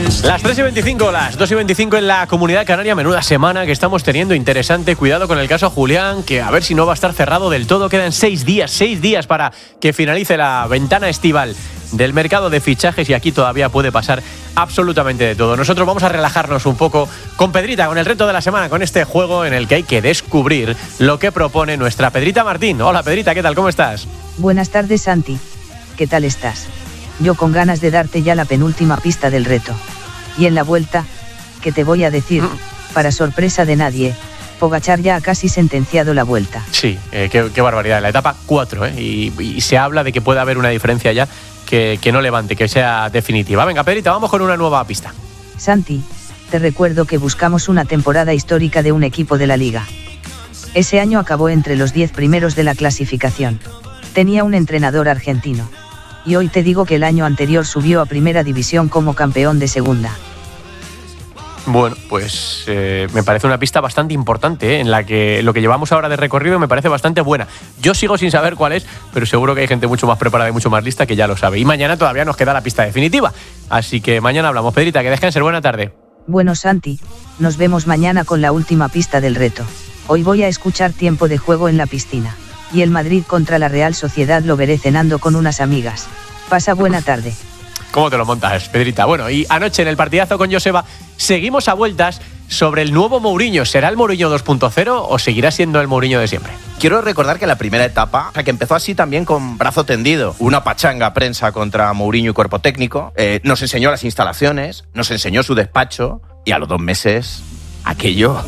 Las 3:25, las 2:25 en la Comunidad Canaria. Menuda semana que estamos teniendo, interesante. Cuidado con el caso Julián, que a ver si no va a estar cerrado del todo. Quedan 6 días para que finalice la ventana estival del mercado de fichajes y aquí todavía puede pasar absolutamente de todo. Nosotros vamos a relajarnos un poco con Pedrita, con el reto de la semana, con este juego en el que hay que descubrir lo que propone nuestra Pedrita Martín. Hola Pedrita, ¿qué tal? ¿Cómo estás? Buenas tardes, Santi. ¿Qué tal estás? Yo con ganas de darte ya la penúltima pista del reto. Y en la vuelta, ¿qué te voy a decir? Para sorpresa de nadie, Pogačar ya ha casi sentenciado la vuelta. Sí, qué barbaridad. En la etapa 4, y se habla de que puede haber una diferencia ya que no levante, que sea definitiva. Venga, Pedrita, vamos con una nueva pista. Santi, te recuerdo que buscamos una temporada histórica de un equipo de la Liga. Ese año acabó entre los 10 primeros de la clasificación. Tenía un entrenador argentino. Y hoy te digo que el año anterior subió a Primera División como campeón de Segunda. Bueno, pues me parece una pista bastante importante, en la que lo que llevamos ahora de recorrido me parece bastante buena. Yo sigo sin saber cuál es, pero seguro que hay gente mucho más preparada y mucho más lista que ya lo sabe. Y mañana todavía nos queda la pista definitiva. Así que mañana hablamos. Pedrita, que descanses. Buena tarde. Bueno, Santi, nos vemos mañana con la última pista del reto. Hoy voy a escuchar Tiempo de Juego en la piscina. Y el Madrid contra la Real Sociedad lo veré cenando con unas amigas. Pasa buena tarde. ¿Cómo te lo montas, Pedrita? Bueno, y anoche en el partidazo con Joseba seguimos a vueltas sobre el nuevo Mourinho. ¿Será el Mourinho 2.0 o seguirá siendo el Mourinho de siempre? Quiero recordar que la primera etapa, que empezó así también con brazo tendido, una pachanga prensa contra Mourinho y cuerpo técnico, nos enseñó las instalaciones, nos enseñó su despacho y a los 2 meses... aquello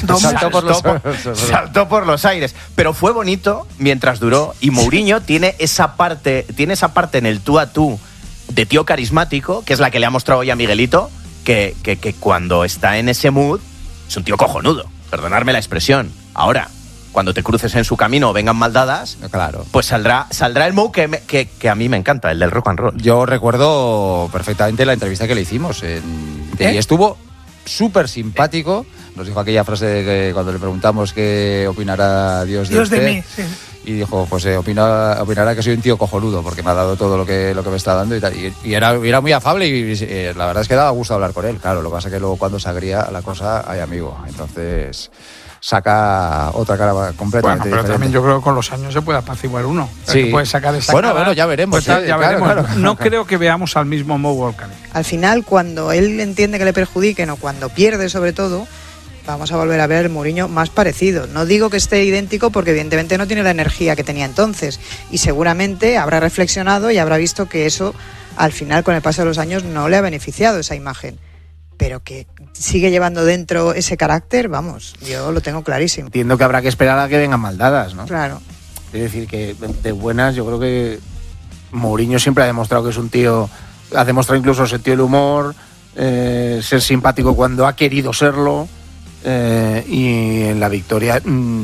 saltó por los aires. Pero fue bonito mientras duró. Y Mourinho tiene esa parte en el tú a tú de tío carismático, que es la que le ha mostrado hoy a Miguelito, que cuando está en ese mood es un tío cojonudo. Perdonadme la expresión. Ahora, cuando te cruces en su camino o vengan maldadas, claro, pues saldrá el mood que a mí me encanta, el del rock and roll. Yo recuerdo perfectamente la entrevista que le hicimos. Y estuvo súper simpático. Nos dijo aquella frase de que cuando le preguntamos qué opinará Dios de usted, mí, sí. Y dijo, pues opinará que soy un tío cojonudo porque me ha dado todo lo que me está dando y tal. Y era muy afable y la verdad es que daba gusto hablar con él. Claro, lo que pasa es que luego cuando se agría la cosa hay amigo. Entonces saca otra cara completamente pero diferente. también yo creo que con los años se puede apaciguar uno. Sí. Que puede sacar esa bueno, cara. Bueno, ya veremos. Pues ya veremos. Claro. No creo que veamos al mismo Mo Volcanic. Al final, cuando él entiende que le perjudiquen o cuando pierde sobre todo, vamos a volver a ver el Mourinho más parecido. No digo que esté idéntico porque evidentemente no tiene la energía que tenía entonces y seguramente habrá reflexionado y habrá visto que eso al final con el paso de los años no le ha beneficiado esa imagen. Pero que sigue llevando dentro ese carácter, vamos, yo lo tengo clarísimo. Entiendo que habrá que esperar a que vengan maldadas, ¿no? Claro. Es decir, que de buenas yo creo que Mourinho siempre ha demostrado que es un tío, ha demostrado incluso el sentido del humor, ser simpático cuando ha querido serlo, y en la victoria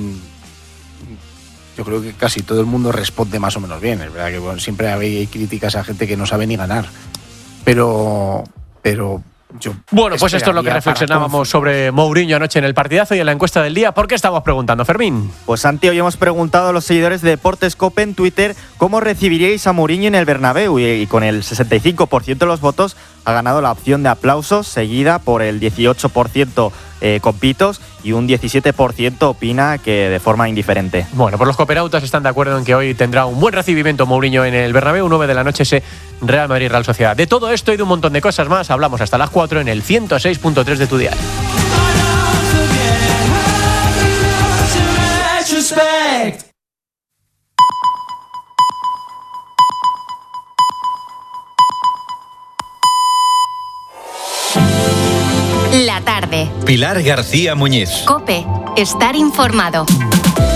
yo creo que casi todo el mundo responde más o menos bien. Es verdad que bueno, siempre hay críticas a gente que no sabe ni ganar, pero yo... Bueno, pues esto es lo que reflexionábamos sobre Mourinho anoche en el partidazo y en la encuesta del día. ¿Por qué estamos preguntando, Fermín? Pues Santi, hoy hemos preguntado a los seguidores de Deportes Cope en Twitter cómo recibiríais a Mourinho en el Bernabéu y con el 65% de los votos ha ganado la opción de aplausos, seguida por el 18% con pitos y un 17% opina que de forma indiferente. Bueno, pues los cooperautas están de acuerdo en que hoy tendrá un buen recibimiento Mourinho en el Bernabéu, 9 de la noche ese Real Madrid-Real Sociedad. De todo esto y de un montón de cosas más hablamos hasta las 4 en el 106.3 de tu diario. La tarde. Pilar García Muñiz. COPE. Estar informado.